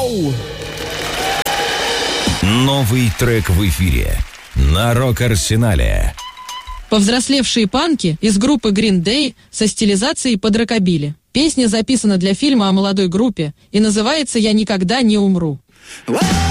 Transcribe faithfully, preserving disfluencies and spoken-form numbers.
Новый трек в эфире на Рок-Арсенале. Повзрослевшие панки из группы Green Day со стилизацией под рокобили. Песня записана для фильма о молодой группе и называется «Я никогда не умру».